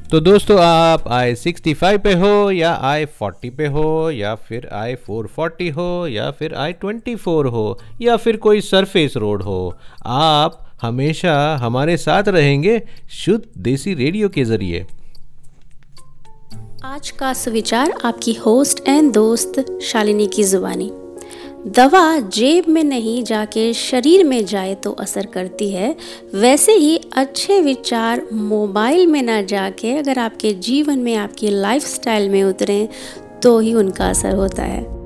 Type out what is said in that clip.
तो दोस्तों, आप I-65 पे हो या I-40 पे हो या फिर I-440 हो या फिर I-24 हो या फिर कोई सरफेस रोड हो, आप हमेशा हमारे साथ रहेंगे शुद्ध देसी रेडियो के ज़रिए। आज का सुविचार आपकी होस्ट एंड दोस्त शालिनी की जुबानी। दवा जेब में नहीं जाके शरीर में जाए तो असर करती है, वैसे ही अच्छे विचार मोबाइल में ना जाके अगर आपके जीवन में, आपकी लाइफस्टाइल में उतरें तो ही उनका असर होता है।